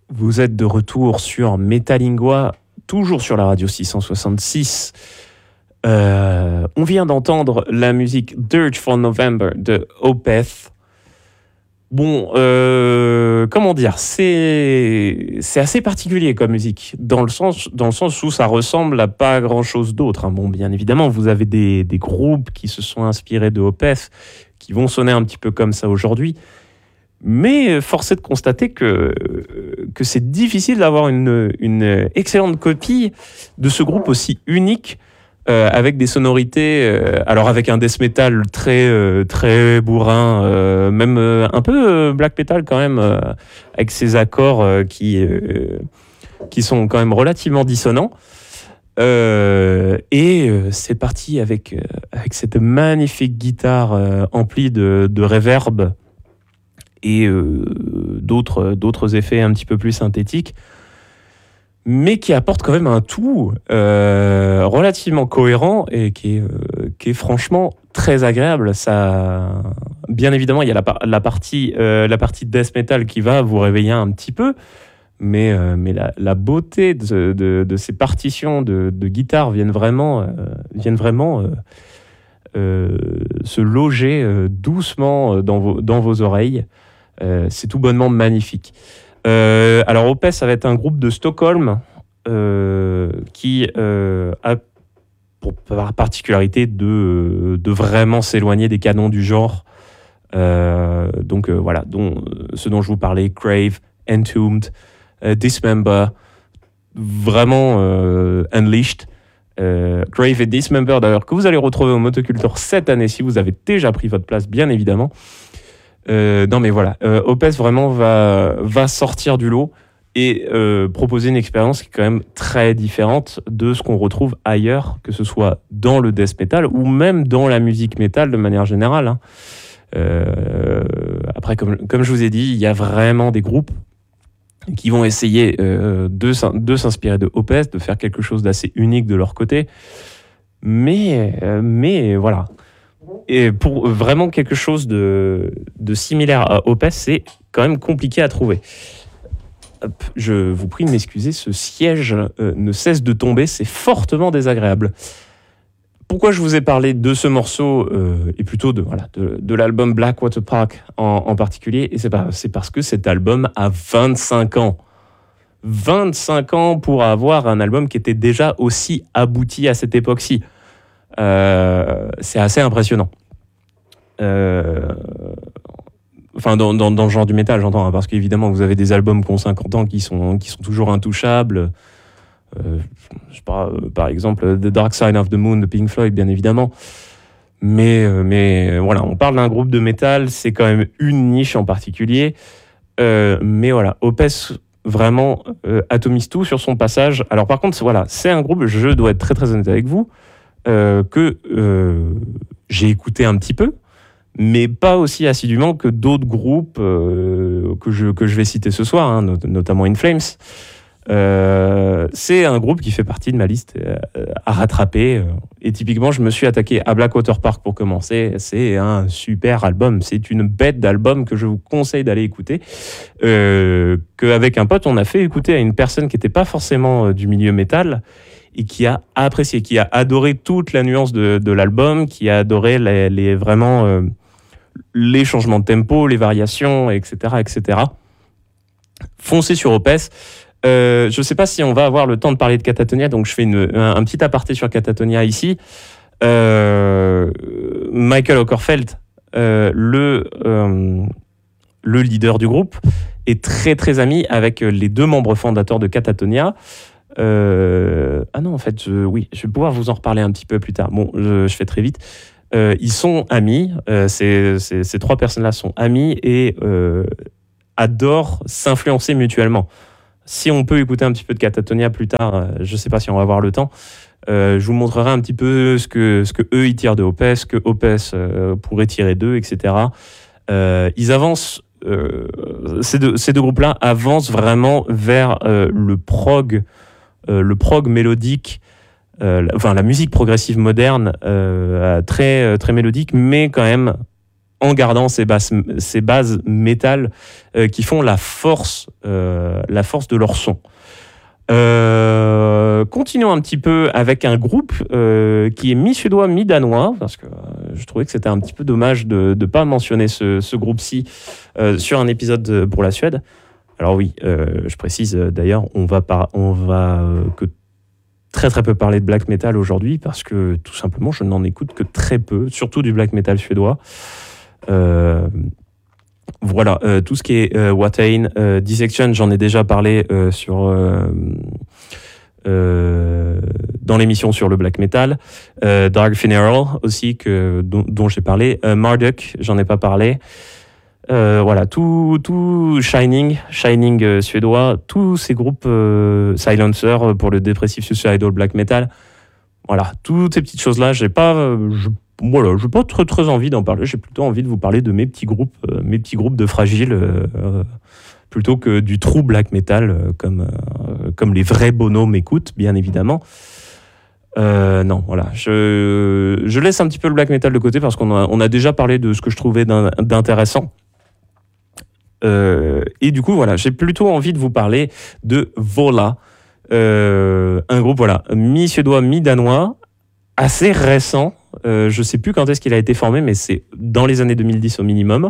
Vous êtes de retour sur Metalingua, toujours sur la radio 666. On vient d'entendre la musique Dirge for November de Opeth. Bon, comment dire, c'est assez particulier comme musique, dans le sens où ça ressemble à pas grand-chose d'autre. Hein. Bon, bien évidemment, vous avez des groupes qui se sont inspirés de Opeth, qui vont sonner un petit peu comme ça aujourd'hui. Mais force est de constater que c'est difficile d'avoir une excellente copie de ce groupe aussi unique, avec des sonorités, alors avec un death metal très bourrin, même un peu black metal quand même, avec ces accords qui sont quand même relativement dissonants. C'est parti avec cette magnifique guitare emplie de reverb et d'autres effets un petit peu plus synthétiques, mais qui apporte quand même un tout relativement cohérent et qui est franchement très agréable. Ça, bien évidemment, il y a la partie death metal qui va vous réveiller un petit peu, mais la beauté de ces partitions de guitare viennent vraiment se loger doucement dans vos oreilles. C'est tout bonnement magnifique. Alors Opeth, ça va être un groupe de Stockholm qui a pour particularité de vraiment s'éloigner des canons du genre. Voilà, ce dont je vous parlais, Crave, Entombed, Dismember, vraiment Unleashed. Crave et Dismember d'ailleurs, que vous allez retrouver au Motocultor cette année si vous avez déjà pris votre place, bien évidemment. Non mais voilà, Opeth vraiment va sortir du lot et proposer une expérience qui est quand même très différente de ce qu'on retrouve ailleurs, que ce soit dans le death metal ou même dans la musique metal de manière générale. Hein. Après, comme je vous ai dit, il y a vraiment des groupes qui vont essayer de s'inspirer de Opeth, de faire quelque chose d'assez unique de leur côté. Mais voilà. Et pour vraiment quelque chose de similaire à Opeth, c'est quand même compliqué à trouver. Hop, je vous prie de m'excuser, ce siège ne cesse de tomber, c'est fortement désagréable. Pourquoi je vous ai parlé de ce morceau et plutôt de l'album Blackwater Park en particulier, et c'est parce que cet album a 25 ans. 25 ans pour avoir un album qui était déjà aussi abouti à cette époque-ci. C'est assez impressionnant. Enfin, dans le genre du métal, j'entends, hein, parce qu'évidemment, vous avez des albums qui ont 50 ans qui sont toujours intouchables. Je sais pas, par exemple, The Dark Side of the Moon de Pink Floyd, bien évidemment. Mais voilà, on parle d'un groupe de métal, c'est quand même une niche en particulier. Mais voilà, Opeth vraiment atomise tout sur son passage. Alors par contre, voilà, c'est un groupe, je dois être très très honnête avec vous, que j'ai écouté un petit peu, mais pas aussi assidûment que d'autres groupes que je vais citer ce soir, hein, notamment In Flames. C'est un groupe qui fait partie de ma liste à rattraper. Et typiquement, je me suis attaqué à Blackwater Park pour commencer. C'est un super album. C'est une bête d'album que je vous conseille d'aller écouter. Qu'avec un pote, on a fait écouter à une personne qui n'était pas forcément du milieu métal et qui a apprécié, qui a adoré toute la nuance de l'album, qui a adoré les changements de tempo, les variations, etc., etc. Foncez sur Opeth. Je ne sais pas si on va avoir le temps de parler de Katatonia, donc je fais un petit aparté sur Katatonia ici. Michael Ockerfeldt, le leader du groupe, est très très ami avec les deux membres fondateurs de Katatonia. Ah non, en fait, oui, je vais pouvoir vous en reparler un petit peu plus tard. Bon, je fais très vite. Ils sont amis, ces trois personnes-là sont amies et adorent s'influencer mutuellement. Si on peut écouter un petit peu de Katatonia plus tard, je ne sais pas si on va avoir le temps, je vous montrerai un petit peu ce que eux ils tirent de Opeth, ce que Opeth pourrait tirer d'eux, etc. Ils avancent, ces deux groupes-là avancent vraiment vers le prog mélodique, la musique progressive moderne, très, très mélodique, mais quand même en gardant ces bases métal qui font la force de leur son. Continuons un petit peu avec un groupe qui est mi-suédois, mi-danois, parce que je trouvais que c'était un petit peu dommage de ne pas mentionner ce groupe-ci sur un épisode pour la Suède. Alors oui, je précise d'ailleurs, on va que très très peu parler de black metal aujourd'hui, parce que tout simplement je n'en écoute que très peu, surtout du black metal suédois. Voilà, tout ce qui est Watain, Dissection, j'en ai déjà parlé dans l'émission sur le black metal. Dark Funeral aussi, dont j'ai parlé. Marduk, j'en ai pas parlé. Voilà, tout Shining suédois, tous ces groupes Silencer pour le dépressif suicidal black metal. Voilà, toutes ces petites choses-là, j'ai pas très envie d'en parler. J'ai plutôt envie de vous parler de mes petits groupes de fragiles, plutôt que du true black metal, comme les vrais Bono m'écoutent, bien évidemment. Non, voilà. Je laisse un petit peu le black metal de côté parce qu'on a déjà parlé de ce que je trouvais d'intéressant. Et du coup, voilà, j'ai plutôt envie de vous parler de Vola, un groupe mi-suédois, mi-danois, assez récent. Je ne sais plus quand est-ce qu'il a été formé, mais c'est dans les années 2010 au minimum.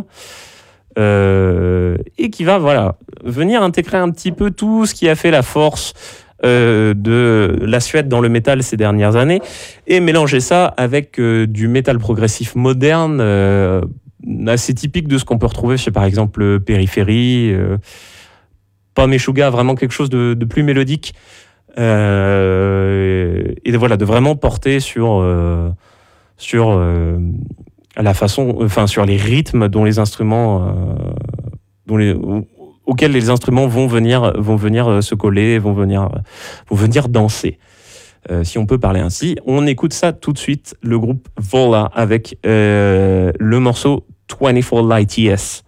Et qui va venir intégrer un petit peu tout ce qui a fait la force de la Suède dans le métal ces dernières années et mélanger ça avec du métal progressif moderne assez typique de ce qu'on peut retrouver chez par exemple Périphérie, pas Meshuggah, vraiment quelque chose de plus mélodique et de vraiment porter sur la façon, sur les rythmes dont les instruments auxquels les instruments vont venir se coller, vont venir danser. Si on peut parler ainsi. On écoute ça tout de suite, le groupe Vola avec le morceau 24 Light Yes.